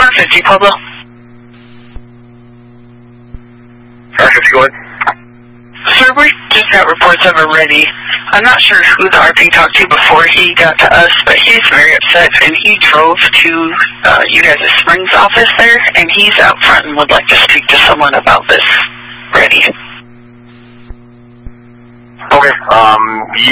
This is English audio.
R50, Pueblo. R50, go ahead. Sir, we just got reports of a ready. I'm not sure who the RP talked to before he got to us, but he's very upset, and he drove to you guys' Springs office there, and he's out front and would like to speak to someone about this ready. Okay,